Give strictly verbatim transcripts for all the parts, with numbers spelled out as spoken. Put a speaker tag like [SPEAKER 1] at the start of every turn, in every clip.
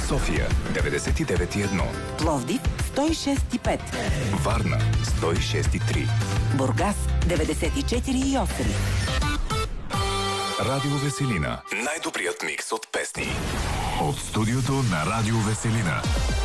[SPEAKER 1] София деветдесет и девет и едно,
[SPEAKER 2] Пловдив сто и шест и пет,
[SPEAKER 1] Варна сто и шест и три,
[SPEAKER 2] Бургас деветдесет и четири и осем.
[SPEAKER 1] Радио Веселина. Най-добрият микс от песни. От студиото на Радио Веселина.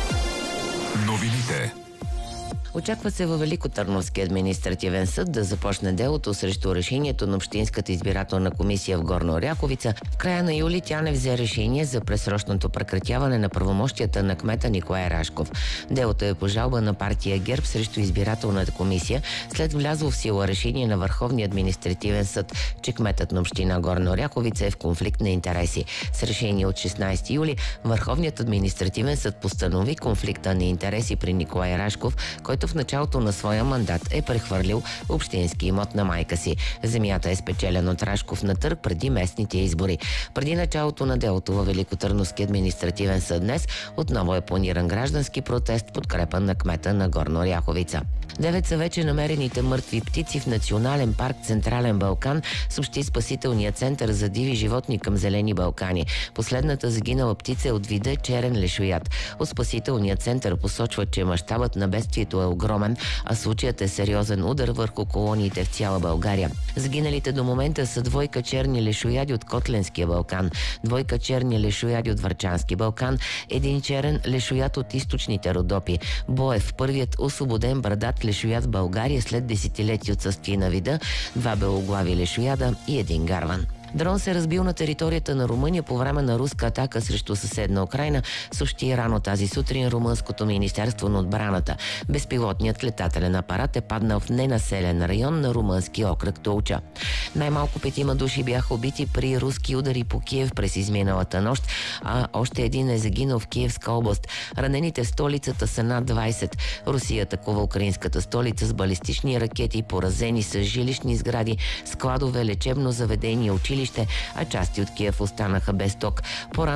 [SPEAKER 1] Новините.
[SPEAKER 3] Очаква се във Великотърновски административен съд да започне делото срещу решението на Общинската избирателна комисия в Горна Оряховица. В края на юли тя не взе решение за пресрочното прекратяване на правомощията на кмета Николай Рашков. Делото е по жалба на партия ГЕРБ срещу избирателната комисия след влязло в сила решение на Върховния административен съд, че кметът на община Горна Оряховица е в конфликт на интереси. С решение от шестнадесети юли Върховният административен съд постанови конфликта на интереси при Николай Рашков, който в началото на своя мандат е прехвърлил общински имот на майка си. Земята е спечелена от Рашков на търг преди местните избори. Преди началото на делото във Великотърновски административен съд днес отново е планиран граждански протест в подкрепа на кмета на Горна Оряховица. Девет са вече намерените мъртви птици в Национален парк Централен Балкан, съобщи Спасителния център за диви животни към Зелени Балкани. Последната загинала птица е от вида черен лешояд. От Спасителния център посочва, че мащабът на бедствието е огромен, а случаят е сериозен удар върху колониите в цяла България. Загиналите до момента са двойка черни лешояди от Котленския Балкан, двойка черни лешояди от Врачански Балкан, един черен лешояд от източните Родопи. Боев, първият освободен брадат лешояд в България след десетилетия отсъствие на вида, два белоглави лешояда и един гарван. Дрон се разбил на територията на Румъния по време на руска атака срещу съседна Украйна, съобщи рано тази сутрин Румънското министерство на отбраната. Безпилотният летателен апарат е паднал в ненаселен район на румънски окръг Толча. Най-малко петима души бяха убити при руски удари по Киев през изминалата нощ, а още един е загинал в Киевска област. Ранените в столицата са над двадесет. Русия атакува украинската столица с балистични ракети, поразени с жилищни сгради, складове, лечебно заведение, училище, а части от Киев останаха без ток. По